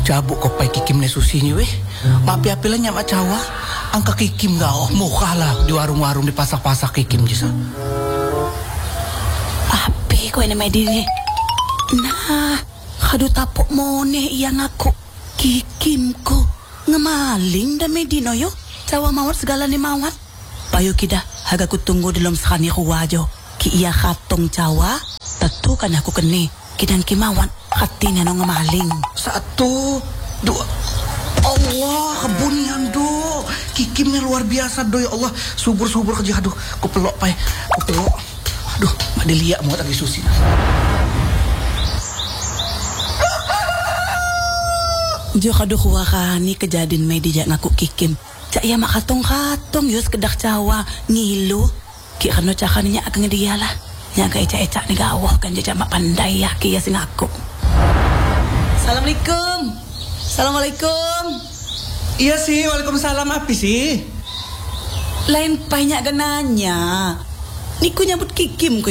cabuk ko pay kikim ne susinya weh. Mapi-api lah nyamak cawa. Angka kikim gao muka lah di warung-warung di pasak-pasak kikim jisa. Api ko ini medini. Nah, kadu tapok mone yang aku kikim ko ngemaling da medino yo. Cawa mawat segala ni mawat. Payo kita haga ku tunggu dalam sekani kuwajo. Ki iya katong cawa. Tentu kan aku kene. Kidang kimawat hatinya no ngemaling. 1, 2. Allah kebunian do. Kikimnya luar biasa do ya Allah. Subur-subur kerja aduh. Ku pelok pai. Ku pelok. Aduh, mak diliak mau lagi susi. Jo kadu kuwakani kejadian media ngaku kikim. Cak ya mak katong-katong yus kedak cawa ngilu. Ki kano cakaninya agak ngedialah. Nyaga eca-eca ni gawah kan jajak mak pandai ya kia sing aku. Assalamualaikum. Assalamualaikum. Iya sih, waalaikumsalam api sih. Lain banyak genanya. Niku nyambut kikim ko